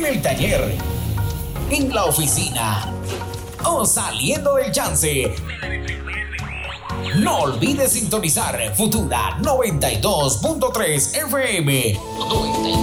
en el taller, en la oficina o saliendo del chance. No olvides sintonizar Futura 92.3 FM.